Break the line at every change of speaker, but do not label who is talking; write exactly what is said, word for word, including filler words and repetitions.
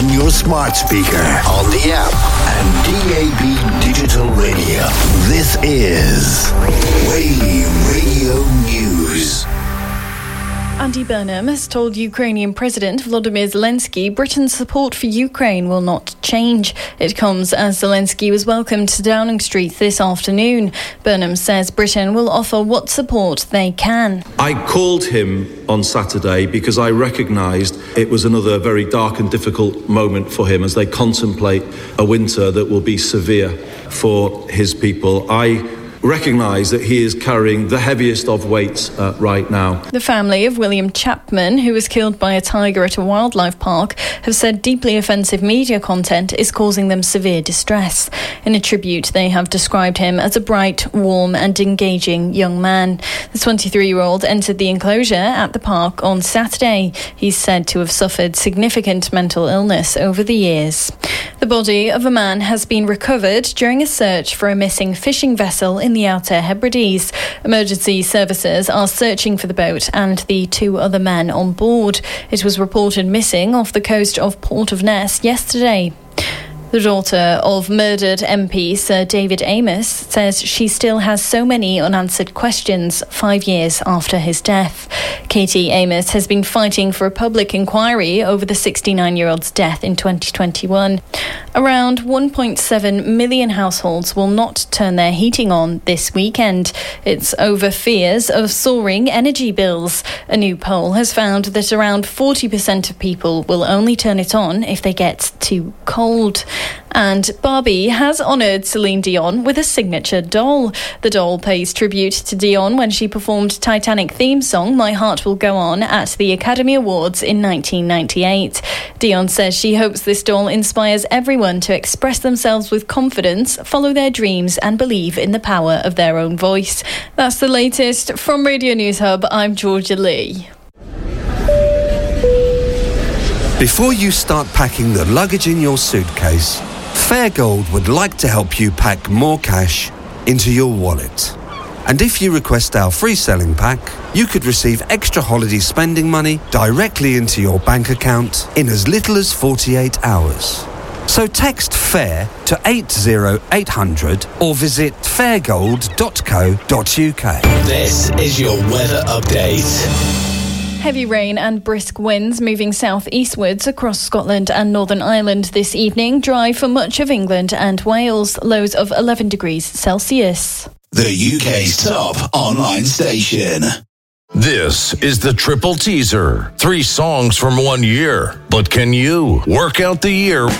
on your smart speaker, on the app, and D A B Digital Radio. This is Wave Radio News.
Andy Burnham has told Ukrainian President Volodymyr Zelensky Britain's support for Ukraine will not change. It comes as Zelensky was welcomed to Downing Street this afternoon. Burnham says Britain will offer what support they can.
I called him on Saturday because I recognised it was another very dark and difficult moment for him as they contemplate a winter that will be severe for his people. I recognise that he is carrying the heaviest of weights uh, right now.
The family of William Chapman, who was killed by a tiger at a wildlife park, have said deeply offensive media content is causing them severe distress. In a tribute, they have described him as a bright, warm and engaging young man. The twenty-three-year-old entered the enclosure at the park on Saturday. He's said to have suffered significant mental illness over the years. The body of a man has been recovered during a search for a missing fishing vessel in the Outer Hebrides. Emergency services are searching for the boat and the two other men on board. It was reported missing off the coast of Port of Ness yesterday. The daughter of murdered M P Sir David Amess says she still has so many unanswered questions five years after his death. Katie Amess has been fighting for a public inquiry over the sixty-nine-year-old's death in twenty twenty-one. Around one point seven million households will not turn their heating on this weekend. It's over fears of soaring energy bills. A new poll has found that around forty percent of people will only turn it on if they get too cold. And Barbie has honoured Celine Dion with a signature doll. The doll pays tribute to Dion when she performed Titanic theme song My Heart Will Go On at the Academy Awards in nineteen ninety-eight. Dion says she hopes this doll inspires everyone to express themselves with confidence, follow their dreams and believe in the power of their own voice. That's the latest from Radio News Hub. I'm Georgia Lee.
Before you start packing the luggage in your suitcase, Fairgold would like to help you pack more cash into your wallet. And if you request our free selling pack, you could receive extra holiday spending money directly into your bank account in as little as forty-eight hours. So text FAIR to eight zero eight hundred or visit fairgold dot co dot uk.
This is your weather update.
Heavy rain and brisk winds moving south-eastwards across Scotland and Northern Ireland this evening. Dry for much of England and Wales. Lows of eleven degrees Celsius.
The U K's top online station.
This is the Triple Teaser. Three songs from one year. But can you work out the year